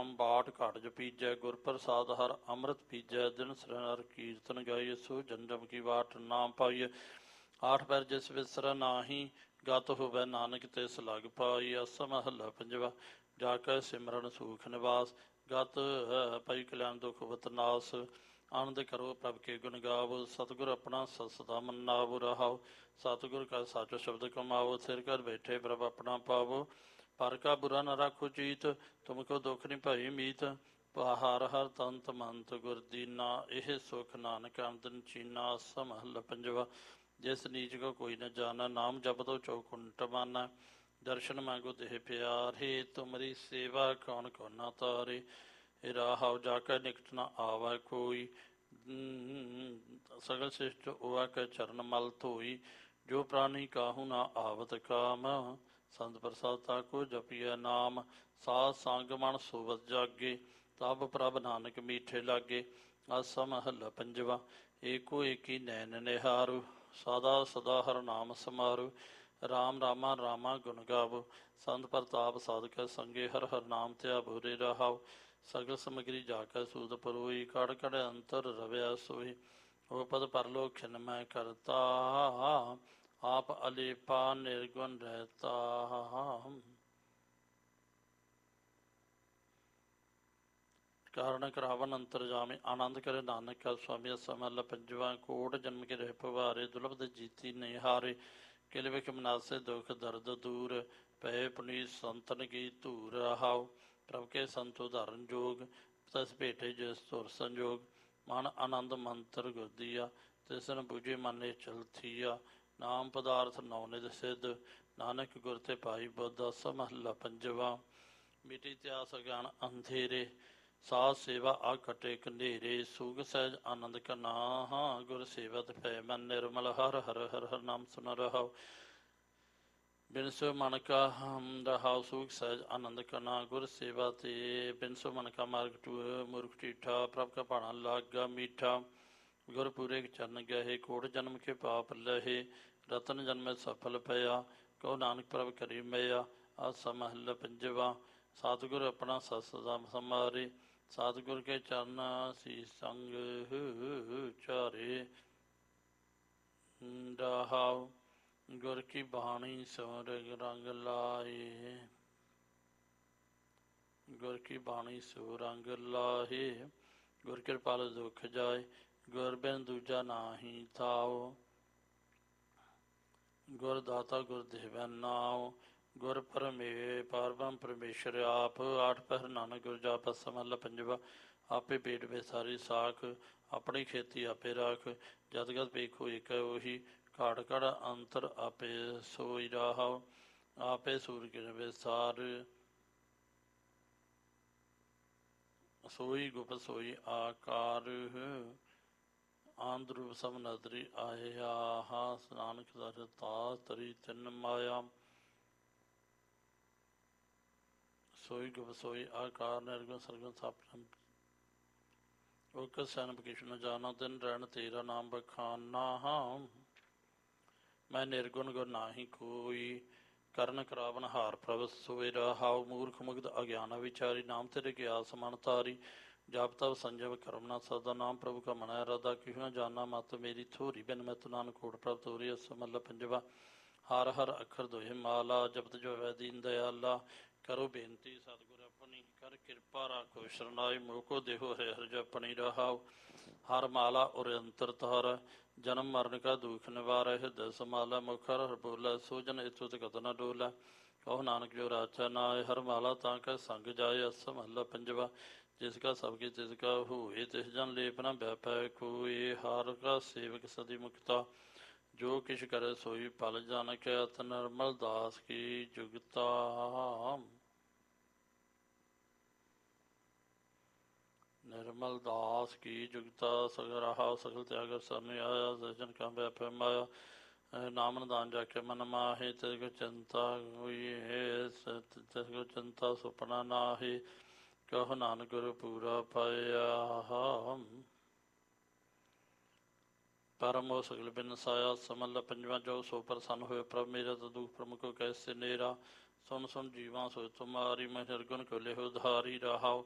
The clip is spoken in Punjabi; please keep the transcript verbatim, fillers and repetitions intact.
ਨਾਮ ਬਾਟ ਘਟ ਜਪੀਜੈ, ਗੁਰ ਪ੍ਰਸਾਦ ਹਰ ਅੰਮ੍ਰਿਤ ਪੀਜੈ, ਦਿਨ ਸਰਨਰ ਕੀਰਤਨ ਗਾਈਏ, ਸੋ ਜਨਮ ਕੀ ਬਾਟ ਨਾਮ ਪਾਈਏ। ਆਠ ਪੈਰ ਜਿਸ ਵਿਸਰ ਨਾਹੀ, ਗਤ ਹੋਵੈ ਨਾਨਕ ਤਿਸ ਲਗ ਪਾਈ। ਅਸ ਮਹੱਲਾ ਪੰਜਵਾ। ਜਾ ਕੈ ਸਿਮਰਨ ਸੂਖ ਨਿਵਾਸ, ਗਤ ਪਈ ਕਲਿਆਣ ਦੁਖ ਬਤਨਾਸ। ਆਨੰਦ ਕਰੋ ਪ੍ਰਭ ਕੇ ਗੁਣ ਗਾਵੋ, ਸਤਿਗੁਰ ਆਪਣਾ ਸਦਾ ਮਨਾਵੋ। ਰਹਾਓ ਸਤਿਗੁਰ ਕਾ ਸੱਚ ਸ਼ਬਦ ਕਮਾਵੋ, ਸਿਰ ਕਰ ਬੈਠੇ ਪ੍ਰਭ ਆਪਣਾ ਪਾਵੋ। ਪਰ ਕਾ ਬੁਰਾ ਨ ਰਾਖੋ ਚੀਤ, ਤੁਮ ਕੋ ਦੁਖ ਨਿ ਭਈ ਮੀਤ। ਹਰ ਹਰ ਤੰਤ ਮੰਤ ਗੁਰ ਦੀਨਾ, ਇਹ ਸੁਖ ਨਾਨਕ ਆਮਦਨ ਚੀਨਾ। ਅਸ ਮਹੱਲਾ ਪੰਜਵਾ। ਜਿਸ ਨੀਚ ਕੋ ਕੋਈ ਨ ਜਾਣਾ, ਨਾਮ ਜਪਤੋ ਚੌਕੁੰਟ ਮਾਨਾ। ਦਰਸ਼ਨ ਮੰਗੋ ਦੇਹ ਪਿਆਰੇ, ਤੁਮਰੀ ਸੇਵਾ ਕੌਣ ਕੋ ਨਾ ਤਾਰੇ। ਰਾਹਾਉ ਜਾ ਕੇ ਨਿਕਟ ਨ ਆਵੈ ਕੋਈ, ਸਗਲ ਸਿਸ਼ਟ ਉਆ ਕੇ ਚਰਨ ਮਲ ਧੋਈ। ਜੋ ਪ੍ਰਾਣੀ ਕਾਹੂ ਨਾ ਆਵਤ ਕਾਮ, ਸੰਤ ਪ੍ਰਸਾਦ ਤਾਕੋ ਜਪੀਐ ਨਾਮ। ਸਾਧ ਸੰਗ ਮਨ ਸੋਵਤ ਜਾਗੇ, ਤਬ ਪ੍ਰਭ ਨਾਨਕ ਮੀਠੇ ਲਾਗੇ। ਆਸਾ ਮਹੱਲਾ ਪੰਜਵਾ। ਏਕੋ ਏਕੀ ਨੈਣ ਨਿਹਾਰੂ, ਸਦਾ ਸਦਾ ਹਰ ਨਾਮ ਸਮਾਰੂ। ਰਾਮ ਰਾਮਾ ਰਾਮਾ ਗੁਣ ਗਾਵੋ, ਸੰਤ ਪ੍ਰਤਾਪ ਸਾਧਕੈ ਸੰਗੇ। ਹਰ ਹਰ ਨਾਮ ਧਿਆ ਬੁਰੇ। ਰਹਾਉ ਸਗਲ ਸਮਗਰੀ ਜਾ ਕੇ ਸੂਦ ਪਰੋਈ, ਕੜ ਕੜ ਅੰਤਰ ਰਵਿਆ ਸੋਈ। ਉਹ ਪਦ ਪਰਲੋ ਖਿਨ ਮੈਂ ਕਰਤਾ, ਆਪ ਅਲੇਪਾ ਨਿਰਗੁਣ ਰਹਿਤਾ। ਕਾਰਨ ਕਰਾਵਨ ਅੰਤਰ ਜਾਮੇ, ਆਨੰਦ ਕਰੇ ਨਾਨਕ ਕਾ ਸੁਆਮੀ। ਅਸਾ ਮਹੱਲਾ ਪੰਜਵਾ। ਕੋਟ ਜਨਮ ਕੇ ਰਹਿ ਪਵਾਰੇ, ਦੁਰਲਭ ਦੇ ਜੀਤੀ ਨਹੀਂ ਹਾਰੇ। ਕਿਲ ਵਿਖ ਮਨਾਸੇ ਦੁਖ ਦਰਦ ਦੂਰ, ਪਏ ਪੁਨੀਤ ਸੰਤਨ ਕੀ ਧੂਰ। ਰਹਾਉ ਪ੍ਰਭ ਕੇ ਸੰਤ ਉਦਾਹਰਨ ਜੋਗ, ਤਸ ਭੇਟੇ ਜਿਸ ਧੁਰ ਸੰਜੋਗ। ਮਨ ਆਨੰਦ ਮੰਤਰ ਗੁਰਦੀਆ, ਤਿਸਨ ਬੂਝੇ ਮਨ ਚਲ ਥੀਆ। ਨਾਮ ਪਦਾਰਥ ਨੌ ਨਿਧ ਸਿੱਧ, ਨਾਨਕ ਗੁਰ ਤੇ ਪਾਈ ਬੁੱਧ। ਅਸ ਮਹੱਲਾ ਪੰਜਵਾ। ਮਿਟੀ ਇਤਿਹਾਸ ਅਗਿਆਨ ਅੰਧੇਰੇ, ਸਾਧ ਸੇਵਾ ਆ ਕਟੇ ਕੰਧੇਰੇ। ਸੂਗ ਸਹਿਜ ਆਨੰਦ ਕਨਾ, ਗੁਰ ਸੇਵਤ ਪੈ ਮਨ ਨਿਰਮਲ। ਹਰ ਹਰ ਹਰ ਹਰ ਨਾਮ ਸੁਨ। ਰਹਾਉ ਬਿਨ ਸੋ ਮਨ ਕਾ ਰਹਾਉ, ਸੂਗ ਸਹਿਜ ਆਨੰਦ ਕਨਾ। ਗੁਰ ਸੇਵਾ ਤੇ ਬਿਨ ਸੋ ਮਨ ਕਾ ਮਾਰਗ ਟੂਰ ਮੂਰਖ ਢੀਠਾ। ਪ੍ਰਭ ਕਾ ਭਾਣਾ ਲਾਗਾ ਮੀਠਾ, ਗੁਰ ਪੂਰੇ ਚਰਨ ਗਏ। ਕੋਟ ਜਨਮ ਕੇ ਪਾਪ ਲਹੇ, ਰਤਨ ਜਨਮੇ ਸਫਲ ਪਿਆ। ਕਹੋ ਨਾਨਕ ਪ੍ਰਭ ਕਰੀ ਮਿਆ। ਆਸਾ ਮਹੱਲਾ ਪੰਜਵਾ। ਸਤਿਗੁਰ ਆਪਣਾ ਸਦਾ ਸਮਾਰੇ, ਸਤਿਗੁਰ ਕੇ ਚਰਨ ਸੀਸ ਸੰਗ ਚਾਰੇ। ਰਹਾਉ ਗੁਰ ਕੀ ਬਾਣੀ ਸੋ ਰੰਗ ਲਾਏ, ਗੁਰ ਕੀ ਬਾਣੀ ਸੋ ਰੰਗ ਲਾਹੇ। ਗੁਰ ਕਿਰਪਾਲ ਦੁਖ ਜਾਏ, ਗੁਰ ਬਿਨ ਦੂਜਾ ਨਾਹੀ ਥਾਉ। ਗੁਰ ਦਾਤਾ ਗੁਰ ਦੇਵੈ ਨਾਉ, ਗੁਰ ਪਰਮੇ ਪਾਰਬ੍ਰਹਮ ਪਰਮੇਸ਼ਰ ਆਪ। ਆਠ ਪਹਿਰ ਨਾਨਕ ਗੁਰ ਜਾਪ। ਅਸ ਮਹੱਲਾ ਪੰਜਵਾ। ਆਪੇ ਪੇਟ ਵਿਸਾਰੀ ਸਾਖ, ਆਪਣੀ ਖੇਤੀ ਆਪੇ ਰਾਖ। ਜਦ ਗਤ ਵੇਖੋ ਏਕ ਉਹੀ, ਘੜ ਘੜ ਅੰਤਰ ਆਪੇ ਸੋਈ। ਰਾਹਾਉ ਆਪੇ ਸੂਰ ਕਿਰਨ ਵਿਸਾਰ, ਸੋਈ ਗੁਪਤ ਸੋਈ ਆਕਾਰ। ਆਂਦ ਰੂਪ ਸਭ ਨਦਰੀ ਆਇਆ, ਨਾਨਕ ਦਰ ਤਾ ਤਰੀ ਤਿੰਨ ਮਾਇਆ। ਸੋਈ ਗੁਪਤ ਸੋਈ ਆਕਾਰ, ਨਿਰਗੁਣ ਸਰਗੁਣ ਸਭ। ਓਕ ਸੈਨ ਬਖੀਸ਼ ਨ ਜਾਣਾ, ਦਿਨ ਰਹਿਣ ਤੇਰਾ ਨਾਮ ਬਖਾਨਾ। ਮੈਂ ਨਿਰਗੁਣ ਗੁਰ ਨਾਹੀ ਕੋਈ, ਕਰਨ ਕਰਾਵਨ ਹਾਰ ਪ੍ਰਭ ਸੋਇ। ਰਹਾਉ ਮੂਰਖ ਮੁਗਧ ਅਗਿਆਨ ਵਿਚਾਰੀ, ਨਾਮ ਤੇਰੇ ਕੇ ਆਸ ਮਨ ਤਾਰੀ। ਜਪ ਤਪ ਸੰਜਮ ਕਰਮ ਨਾ ਸਦਾ, ਨਾਮ ਪ੍ਰਭੂ ਕਾ ਮਨੈ ਰਦਾ। ਕਿਹੂ ਨ ਜਾਨਾ ਮਤ ਮੇਰੀ ਥੋਰੀ, ਬਿਨ ਮੈਥੋਂ ਨਾਨਕ ਕੋਟ ਪ੍ਰਭ ਤੋਰੀ। ਅਸ ਮਹੱਲਾ ਪੰਜਵਾ। ਹਰ ਹਰ ਅੱਖਰ ਦੋਹੇ ਮਾਲਾ, ਜਪਤ ਜੋ ਹੈ ਦੀਨ ਦਇਆਲਾ। ਕਰੋ ਬੇਨਤੀ ਸਤਿਗੁਰ ਆਪਣੀ, ਕਰ ਕਿਰਪਾ ਰਾਖੋ ਸ਼ਰਨਾਈ। ਮੋਕੋ ਦੇਹੋ ਹੈ ਹਰ ਜਪਣੀ। ਰਹਾਉ ਹਰ ਮਾਲਾ ਉਰ ਅੰਤਰ ਧਾਰੈ, ਜਨਮ ਮਰਨ ਕਾ ਦੁਖ ਨਿਵਾਰੈ। ਹਿਰਦੈ ਸਮਾਲੈ ਮੁਖ ਹਰ ਹਰ ਬੋਲੈ, ਸੋ ਜਨ ਇਥੁ ਕਤ ਨ ਡੋਲੈ। ਕਹੋ ਨਾਨਕ ਜੋ ਰਾਚੈ ਨਾਇ, ਹਰ ਮਾਲਾ ਤਾਂ ਕੈ ਸੰਗ ਜਾਏ। ਅਸ ਮਹੱਲਾ ਪੰਜਵਾ। ਜਿਸ ਕਾ ਸਭ ਕੀ ਤਿਸ ਕਾ ਹੋਏ, ਤਿਸ ਜਨ ਲੇਪ ਨ ਬੈਪੈ ਕੋਇ। ਹਰ ਕਾ ਸੇਵਕ ਸਦੀ ਮੁਕਤਾ, ਜੋ ਕਿਛ ਕਰੇ ਸੋਈ ਪਲ ਜਾਨਕੈ। ਅਤ ਨਿਰਮਲ ਦਾਸ ਕੀ ਜੁਗਤਾ, ਨਿਰਮਲ ਦਾਸ ਕੀ ਜੁਗਤਾ। ਸਗਲ ਰਹਾਉ ਸਗਲ ਤਿਆਗ ਸਰਨ ਆਇਆ, ਜਿਸ ਜਨ ਕਾ ਬੈਪੈ ਮਾਇਆ। ਨਾਮ ਨਿਦਾਨ ਜਾ ਕੇ ਮਨ ਮਾਹੇ, ਤਿਸ ਕੋ ਚਿੰਤਾ ਹੋਈ ਹੈ, ਤਿਸ ਕੋ ਚਿੰਤਾ ਸੁਪਨਾ ਨਾਹੀ। ਕਹੋ ਨਾਨਕ ਗੁਰ ਪੂਰਾ ਪਾਇਆ, ਪਰਮੋ ਸਗਲ ਬਿਨਸਾਇਆ। ਅਸ ਮਹੱਲਾ ਪੰਜਵਾਂ। ਜੋ ਸੋ ਪ੍ਰਸੰਨ ਹੋਏ ਪ੍ਰਭ ਮੇਰਾ, ਤਾਂ ਦੁਖ ਪ੍ਰਮੁਖ ਕੈਸੇ ਨੇਰਾ। ਸੁਨ ਸੁਨ ਜੀਵਾਂ ਸੋਇ ਤੁਮਾਰੀ, ਮੈਂ ਨਿਰਗੁਣ ਕੋ ਲਿਹੁ ਉਧਾਰੀ। ਰਹਾਉ